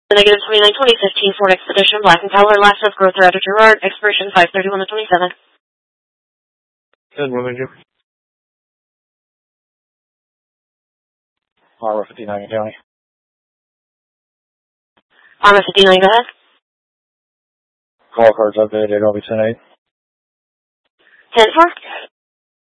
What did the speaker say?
Negative 29, 2015 Ford Expedition, black in color, last of growth router Gerard, expiration 5/31 of 27. Good, what would you? Armor 59 County. Armor 59, go ahead. Call cards updated, I'll be 10-8. 10-4.